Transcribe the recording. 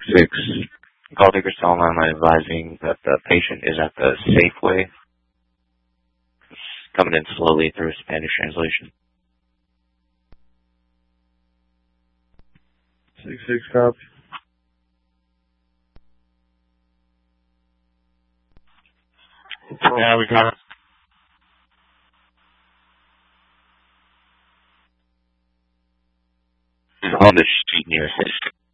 6. Call Digger cell line advising that the patient is at the Safeway. Coming in slowly through Spanish translation. 6-6 copy. Yeah, we got it. On the street near his